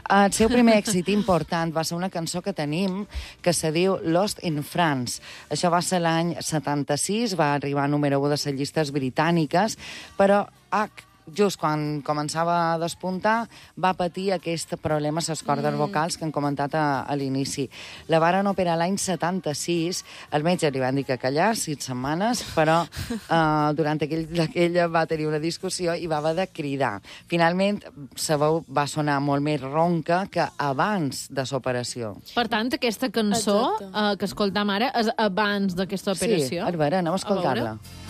El seu primer èxit important va ser una cançó que tenim que se diu Lost in France. Això va ser l'any 76, va arribar a número 1 de les llistes britàniques, però just quan començava a despuntar, va patir aquest problema a les cordes vocals que han comentat a l'inici. La varen operar l'any 76, el metge li van dir que callar 6 setmanes, però durant aquella va tenir una discussió i va haver de cridar. Finalment, la veu va sonar molt més ronca que abans de l'operació. Per tant, aquesta cançó que escoltam ara és abans d'aquesta operació? Sí, a veure, aneu a escoltar-la.